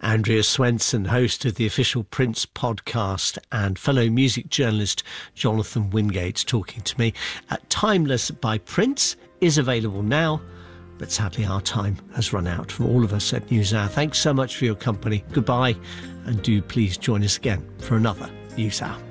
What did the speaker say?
Andrea Swenson, host of the official Prince podcast, and fellow music journalist Jonathan Wingate talking to me. Timeless by Prince is available now, but sadly our time has run out. From all of us at NewsHour, thanks so much for your company. Goodbye, and do please join us again for another NewsHour.